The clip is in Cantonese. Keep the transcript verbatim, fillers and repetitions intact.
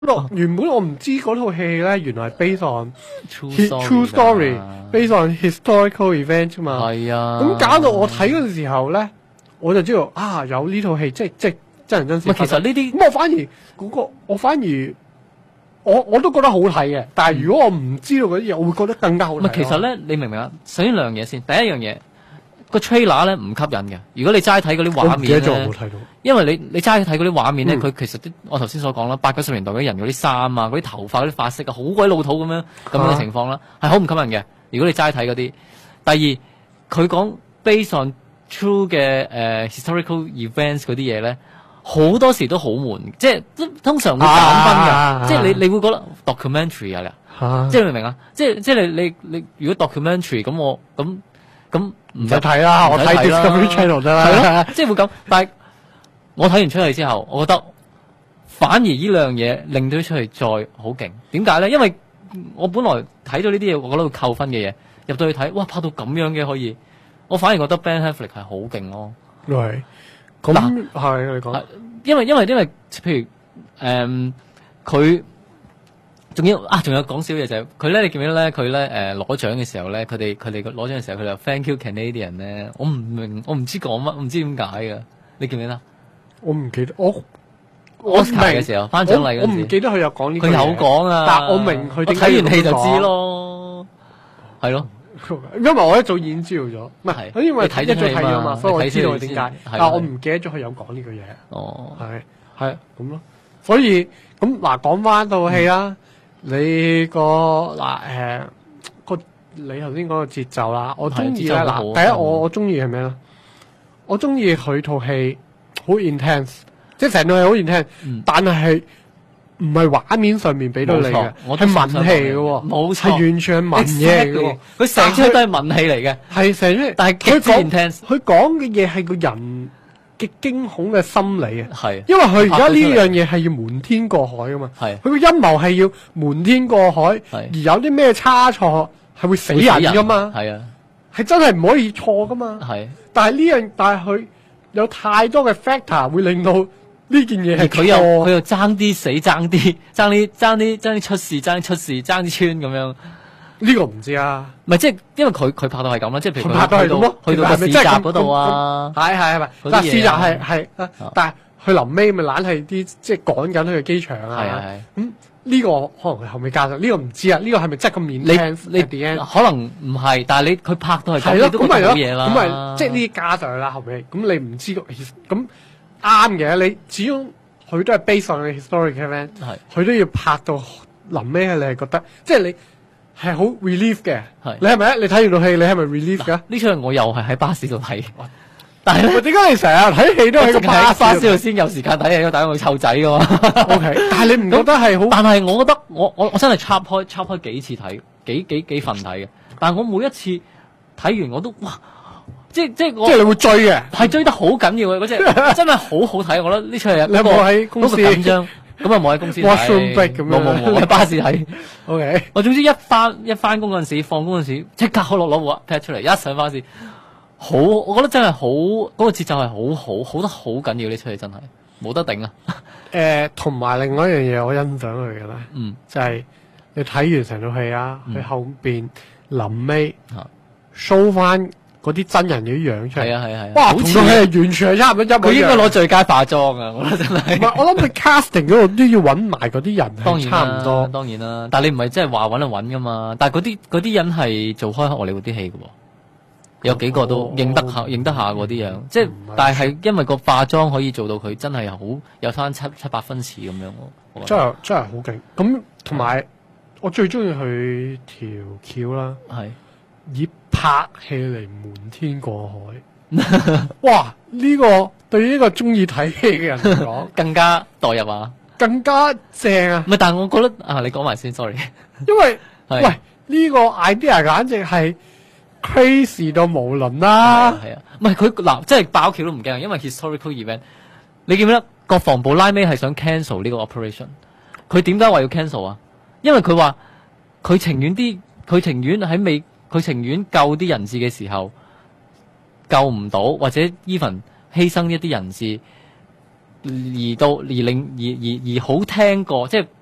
原本我唔知嗰套戲咧，原來係 based on true true story，based on historical event 嘛。 係啊。 咁搞到我睇嗰陣時候咧，我就知道啊，有呢套戲，即係即係真人真事。 其實呢啲咁我反而嗰、嗰個，我反而我我都覺得好睇嘅。但係如果我唔知道嗰啲嘢，我會覺得更加好睇。 其實咧，你明唔明啊？首先兩樣嘢先，第一樣嘢。個 trailer 咧唔吸引嘅，如果你齋睇嗰啲畫面咧，因為你你齋睇嗰啲畫面咧，佢、嗯、其實啲我頭先所講啦，八九十年代嗰啲人嗰啲衫啊，嗰啲頭髮嗰啲髮色啊，好鬼老土咁樣咁樣嘅情況啦，係好唔吸引嘅。如果你齋睇嗰啲，第二佢講 based on true 嘅誒、uh, historical events 嗰啲嘢咧，好多時都好悶，即係通常會減分嘅、啊，即係你你會覺得 documentary 啊，啊即係明唔明啊？即係即係你你你如果 documentary 咁我咁。咁唔使睇啦，我睇 Discovery Channel 得啦。係咯，即係會咁。但係我睇完出嚟之後，我覺得反而呢兩樣嘢令到出嚟再好勁。點解咧？因為我本來睇到呢啲嘢，我覺得會扣分嘅嘢，入到去睇，哇，拍到咁樣嘅可以，我反而覺得 Ben Affleck 係好勁咯。係，咁係你講，因為因為因為譬如誒佢。呃仲要啊！仲有講少嘢就係佢咧，你記唔記得咧？佢咧誒攞獎嘅時候咧，佢哋佢哋攞獎嘅時候，佢就 Thank you Canadian 咧。我唔明，我唔知講乜，唔知點解㗎。你記唔記得？我唔記得。我我睇嘅時候，頒獎禮嗰陣時，我唔記得佢有講呢句嘢。佢有講啊，但我明佢點解睇完戲就知咯。係咯，因為我一早已經知道咗，唔係，因為睇一早睇咗嘛，所以我知道點解。但係我唔記得咗佢有講呢句嘢。哦，係係咁咯。所以咁嗱，講翻套戲啦。你個嗱誒個你頭先講個節奏啦，我中意咧嗱，第一我我中意係咩咧？我中意佢套戲好 intense， 即係成套戲好 intense，嗯、但係係唔係畫面上面俾到你嘅，係文戲嘅喎，冇錯，係完全係文嘢嚟嘅喎，佢成出都係文戲嚟嘅，係成出，但係佢講佢講嘅嘢係個人嘅驚恐嘅心理啊，係，因為佢而家呢樣嘢係要瞞天過海噶嘛，係，佢個陰謀係要瞞天過海，係，而有啲咩差錯係會死人噶嘛，係啊，係真係唔可以錯噶嘛，係，但係呢樣，但係佢有太多嘅 factor 會令到呢件嘢係佢又佢又爭啲死，爭啲爭啲爭啲爭啲出事，爭啲出事，爭啲穿咁樣。呢個唔知啊，唔係即係因為佢佢拍到係咁啦，即係譬如佢拍到係咁咯，去到個市集嗰度啊，係係係咪？但係市集係係，但係佢臨尾咪懶係啲即係趕緊去個機場啊，係係咁呢個可能佢後尾加上，呢個唔知啊，呢個係咪真係咁面？你你點？可能唔係，但係你佢拍到係咁，你都覺得好嘢啦。咁咪即係呢啲加上啦，後尾咁你唔知個咁啱嘅，你始終佢都係 based on historic event，係佢都要拍到臨尾，你係覺得即係你。係好 relief 嘅，你係咪？你睇完套戲，你係咪 relief 噶？呢出我又係喺巴士度睇，但係咧，點解你成日睇戲都喺個巴士度先有時間睇戲？但係我湊仔噶嘛。O K， 但係你唔覺得係好？但係我覺得我我我真係插開插開幾次睇，幾幾幾份睇嘅。但係我每一次睇完我都哇，即係即係我即係你會追嘅，係追得好緊要嘅嗰隻，真係好好睇。我覺得呢出戲你有冇喺公司緊張？咁啊冇喺公司睇，冇冇冇喺巴士睇。O K， 我總之一翻一翻工嗰陣時，放工嗰陣時，即刻落攞部 pad 出嚟，一上巴士，好，我覺得真係好，嗰、那個節奏係好好，好得好緊要呢出戲真係冇得頂啊！誒、呃，同埋另外一樣嘢我欣賞佢嘅咧，嗯，就係、是、你睇完成套戲啊，佢、嗯、後邊臨尾 show 翻。嗰啲真人嘅樣出嚟，係啊係啊係，哇！同佢係完全係差唔多一模一樣。佢應該攞最佳化妝啊！我覺得真係。唔係，我諗佢 casting 嗰度都要揾埋嗰啲人，當然差唔多。當然啦，但係你唔係真係話揾就揾噶嘛？但係嗰啲嗰啲人係做開荷里活啲戲嘅喎，有幾個都認得下認得下嗰啲樣。即係，但係係因為個化妝可以做到佢真係好有翻七七八分似咁樣喎。真係真係好勁！咁同埋我最中意佢條橋啦，係以拍戲嚟瞞天過海，哇！呢、這個對於呢個中意睇戲嘅人嚟講，更加代入啊，更加正啊！唔係，但係我覺得啊，你講埋先 ，sorry， 因為喂呢、這個 idea 簡直係 crazy 到無倫啦，係啊，唔係佢嗱，即係爆橋都唔驚，因為 historical event， 你記唔記得國防部拉尾係想 cancel 呢個 operation？ 佢點解話要 cancel 啊？因為佢話佢情願啲，佢情願喺未。佢情願救啲人質嘅時候救唔到，或者 even 犧牲一啲人質，而到而令而而而好聽過，即係